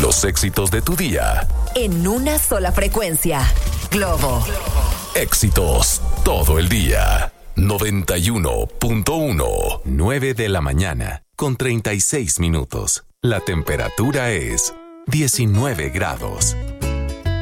Los éxitos de tu día. En una sola frecuencia. Globo. Éxitos todo el día. 91.1. 9 de la mañana con 36 minutos. La temperatura es 19 grados.